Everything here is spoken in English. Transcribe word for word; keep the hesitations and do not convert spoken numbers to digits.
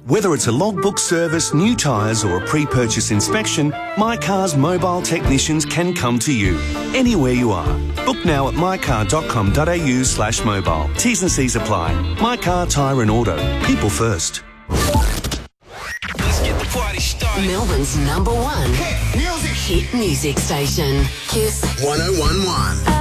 Whether it's a logbook service, new tyres or a pre-purchase inspection, MyCar's mobile technicians can come to you, anywhere you are. Book now at mycar.com.au slash mobile. T's and C's apply. MyCar Tyre and Auto. People first. Let's get the party started. Melbourne's number one Hit music. hit music station. Kiss one oh one point one.